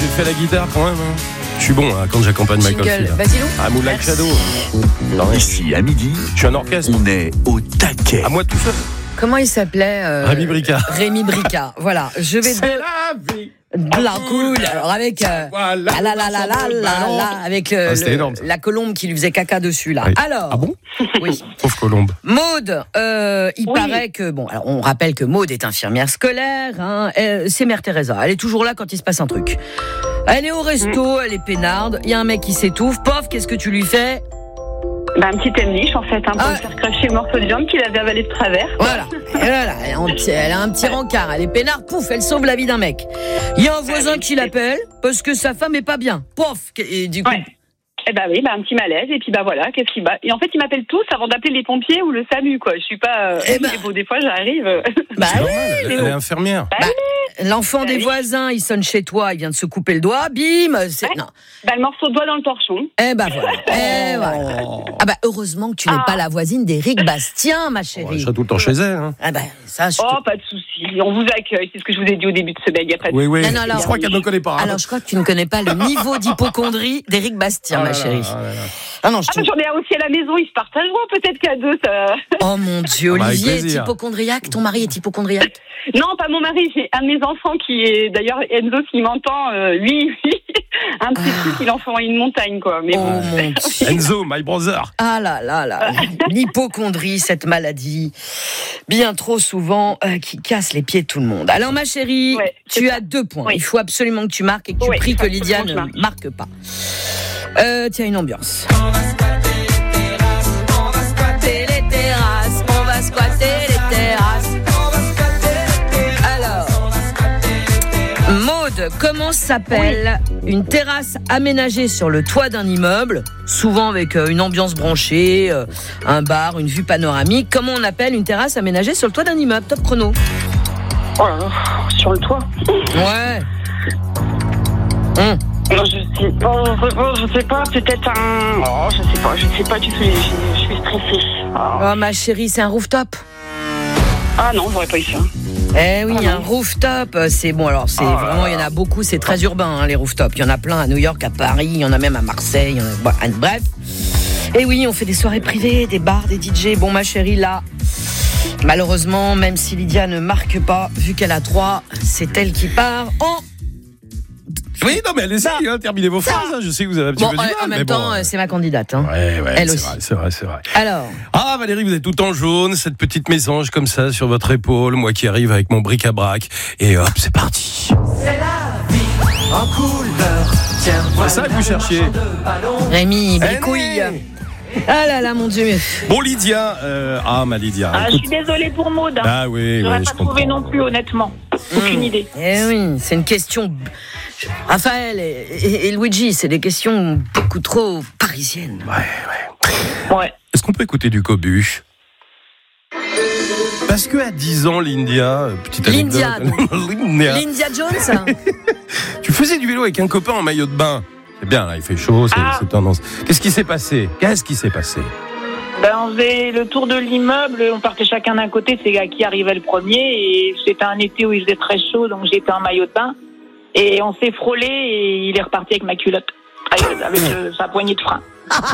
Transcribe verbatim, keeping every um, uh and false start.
j'ai fait la guitare quand même. Hein. Je suis bon hein, quand j'accompagne Michael Field. Vas-y, nous. Ah, Moonlight Shadow. Non, Ici, à midi, je suis un orchestre. on est au taquet. À moi tout seul. Comment il s'appelait euh, Rémi Bricard. Rémi Bricard. Voilà. Je vais. C'est la vie. De la cool. Alors avec euh, Voilà. ah là là là là là là avec le, Ah, c'était le- énorme, ça. la colombe qui lui faisait caca dessus là. Oui. Alors. Ah bon? Oui. Pauvre colombe. Maud, euh, il Oui. paraît que bon, alors on rappelle que Maud est infirmière scolaire. Hein, euh, c'est Mère Teresa. Elle est toujours là quand il se passe un truc. Elle est au resto, elle est peinarde. Il y a un mec qui s'étouffe. Pof, qu'est-ce que tu lui fais? Bah, un petit emliche en fait, hein, pour Ah. me faire cracher le morceau de viande qu'il avait avalé de travers. Voilà. Et voilà, elle a un petit, elle a un petit rencard. Elle est peinarde. Pouf, elle sauve la vie d'un mec. Il y a un voisin qui l'appelle parce que sa femme est pas bien. Pof. Et du coup. Ouais. Eh bah oui, bah un petit malaise, et puis bah voilà, qu'est-ce qu'il bat. Et en fait, ils m'appellent tous avant d'appeler les pompiers ou le SAMU, quoi. Je suis pas. Euh... Eh ben. et bon, des fois, j'arrive. euh, Bah C'est oui, normal, elle, elle est infirmière. Bah, Bah, l'enfant Bah des oui. voisins, il sonne chez toi, il vient de se couper le doigt, bim, c'est... Ouais. Non. bah, le morceau de doigt dans le torchon. Eh ben voilà. Eh voilà. Ah bah heureusement que tu n'es Ah. pas la voisine d'Éric Bastien, ma On chérie. sera tout le temps chez elle. Hein. Ah bah ça, je te- Oh, pas de souci. On vous accueille. C'est ce que je vous ai dit au début de ce bag. Y a pas de Oui, oui. Non, non, alors- je crois qu'elle ne connaît pas. hein. Alors je crois que tu ne connais pas le niveau d'hypocondrie d'Éric Bastien, Oh ma là là, chérie. oh là là. Ah non, je Ah, te... mais j'en ai un aussi à la maison. Ils se partageront peut-être qu'à deux. Ça... Oh mon Dieu, Ah bah, avec Olivier est plaisir. hypocondriaque. Ton mari est hypocondriaque. Non, pas mon mari. J'ai un de mes enfants qui est d'ailleurs Enzo, s'il m'entend, euh, lui, lui, un petit Ah. truc, il en fera une montagne, quoi. Mais Oh bon. mon Dieu. Enzo, my brother. Ah là là là, l'hypocondrie, cette maladie, bien trop souvent, euh, qui casse les pieds de tout le monde. Alors ma chérie, Ouais, c'est tu ça. as deux points. Oui. Il faut absolument que tu marques et que tu Ouais, pries il faut que Lydia absolument ne que je marque pas. Euh, tiens, une ambiance. On va squatter les terrasses, on va squatter les terrasses. Alors, Maud, comment s'appelle une terrasse aménagée sur le toit d'un immeuble, souvent avec euh, une ambiance branchée, euh, un bar, une vue panoramique? Comment on appelle une terrasse aménagée sur le toit d'un immeuble? Top chrono. Oh là là, sur le toit. Ouais. Hum. Non, je sais pas, je sais pas, je sais pas, peut-être un. Oh, je sais pas, je sais pas du tout, je, je suis stressée. Oh. Oh ma chérie, c'est un rooftop. Ah non, j'aurais pas eu ça. Eh oui, Ah un rooftop, euh, c'est bon. Alors c'est Oh là vraiment, il y en a beaucoup, c'est très urbain hein, les rooftops. Il y en a plein à New York, à Paris, il y en a même à Marseille. Il y en a... bon, bref. Et oui, on fait des soirées privées, des bars, des D J. Bon ma chérie, là, malheureusement, même si Lydia ne marque pas, vu qu'elle a trois, c'est elle qui part en. Oui, non, mais allez-y, hein, terminez vos phrases. hein. Je sais que vous avez un petit Bon, peu du euh, mal. en même mais temps, bon, euh, c'est ma candidate. Hein. Ouais, ouais, Elle c'est aussi. vrai, c'est vrai, c'est vrai. Alors. Ah, Valérie, vous êtes tout en jaune, cette petite mésange comme ça sur votre épaule, moi qui arrive avec mon bric-à-brac, et hop, c'est parti. En couleur, tiens, C'est ça que vous cherchiez. Rémi, Eh, bricouille. né. Ah là là, mon Dieu. Bon, Lydia, euh, ah, ma Lydia. Ah, je écoute. suis désolée pour Maud. Hein. Ah oui, J'aurais oui, pas je trouvé comprends. non plus, honnêtement. Aucune idée. Eh oui, c'est une question. Raphaël et, et- et Luigi, c'est des questions beaucoup trop parisiennes. Ouais, ouais. Ouais. Est-ce qu'on peut écouter du Cobuche? Parce que à dix ans, Lindia, petite anecdote. Lindia, Lindia. Lindia Jones. Tu faisais du vélo avec un copain en maillot de bain. C'est bien, là, il fait chaud, c'est, Ah. c'est tendance. Qu'est-ce qui s'est passé? Qu'est-ce qui s'est passé? Ben, on faisait le tour de l'immeuble, on partait chacun d'un côté, c'est à qui arrivait le premier, et c'était un été où il faisait très chaud, donc j'étais en maillot de bain, et on s'est frôlé, et il est reparti avec ma culotte, avec, avec euh, sa poignée de frein.